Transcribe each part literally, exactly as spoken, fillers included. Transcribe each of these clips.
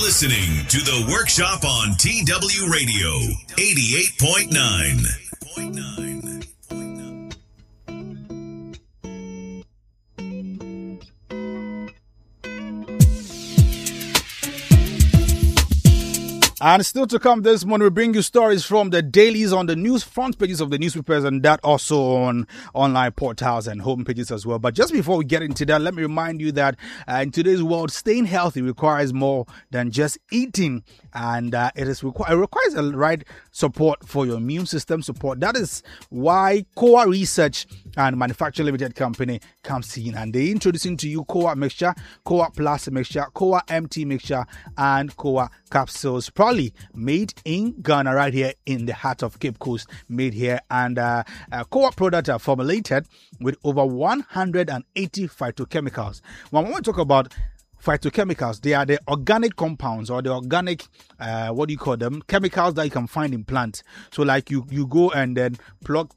listening to The Workshop on T W Radio eighty-eight point nine. And still to come this morning, we bring you stories from the dailies on the news front pages of the newspapers, and that also on online portals and home pages as well. But just before we get into that, let me remind you that uh, in today's world, staying healthy requires more than just eating. And uh, it is requ- it requires a right support for your immune system support. That is why Kowa Research and Manufacturing Limited Company comes in, and they introducing to you Kowa Mixture, Kowa Plus Mixture, Kowa M T Mixture, and Kowa Capsules, probably made in Ghana, right here in the heart of Cape Coast, made here. And uh, uh, Kowa products are formulated with over one hundred eighty phytochemicals. When we talk about phytochemicals, they are the organic compounds or the organic, uh, what do you call them, chemicals that you can find in plants. So like you, you go and then pluck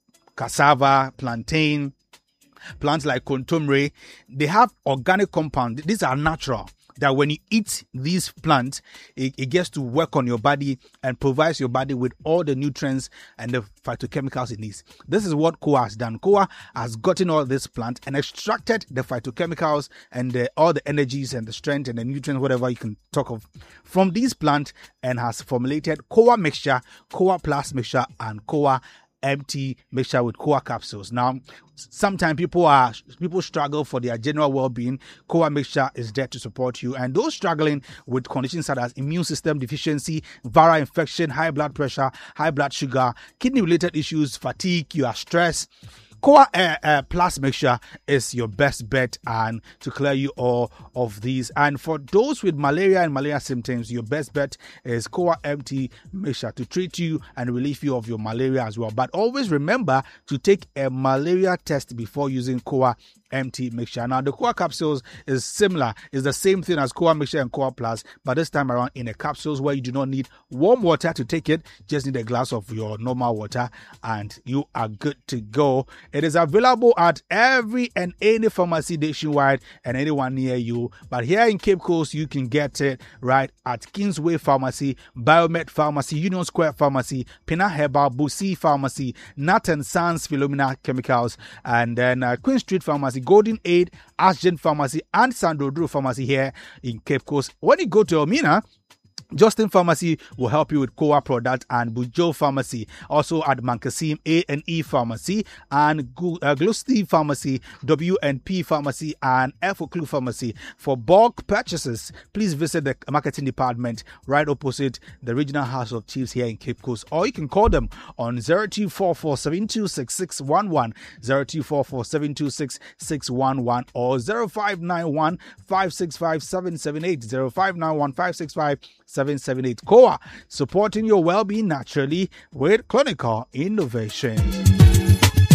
cassava, plantain, plants like kontomire, they have organic compounds. These are natural. That when you eat these plants, it, it gets to work on your body and provides your body with all the nutrients and the phytochemicals it needs. This is what Kowa has done. Kowa has gotten all this plant and extracted the phytochemicals and the, all the energies and the strength and the nutrients, whatever you can talk of, from these plants, and has formulated Kowa Mixture, Kowa Plus Mixture, and Kowa M T Mixture with Kowa Capsules. Now, sometimes people are people struggle for their general well-being. Kowa Mixture is there to support you, and those struggling with conditions such as immune system deficiency, viral infection, high blood pressure, high blood sugar, kidney-related issues, fatigue, you are stressed, Kowa uh, uh, Plus Mixture is your best bet and to clear you all of these. And for those with malaria and malaria symptoms, your best bet is Kowa M T Mixture to treat you and relieve you of your malaria as well. But always remember to take a malaria test before using Kowa M T Mixture. Now, the Kowa Capsules is similar. It's the same thing as Kowa Mixture and Kowa Plus, but this time around in a capsules where you do not need warm water to take it. Just need a glass of your normal water and you are good to go. It is available at every and any pharmacy nationwide and anyone near you. But here in Cape Coast, you can get it right at Kingsway Pharmacy, Biomed Pharmacy, Union Square Pharmacy, Pina Herbal, Busi Pharmacy, Nat and Sons Philomena Chemicals, and then uh, Queen Street Pharmacy, Golden Aid, Ashgen Pharmacy, and Sandro Pharmacy here in Cape Coast. When you go to Omina, Justin Pharmacy will help you with Kowa product, and Bujo Pharmacy, also at Mankasim A and E Pharmacy, and uh, Gloucester Pharmacy, W and P Pharmacy, and Efoclu Pharmacy. For bulk purchases, please visit the marketing department right opposite the Regional House of Chiefs here in Cape Coast, or you can call them on zero two four four, seven two six, six one one, zero two four four, seven two six, six one one, or zero five nine one, five six five, seven seven eight, zero five nine one, five six five, seven seven eight. Kowa, supporting your well-being naturally with clinical innovation.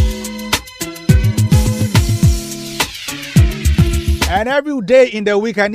And every day in the week, I